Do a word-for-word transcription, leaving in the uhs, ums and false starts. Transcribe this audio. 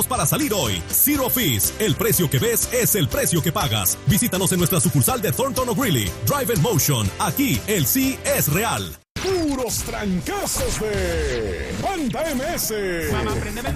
Para salir hoy. Zero Fees. El precio que ves es el precio que pagas. Visítanos en nuestra sucursal de Thornton O'Reilly. Drive en Motion. Aquí el sí es real. Puros trancazos de Banda M S.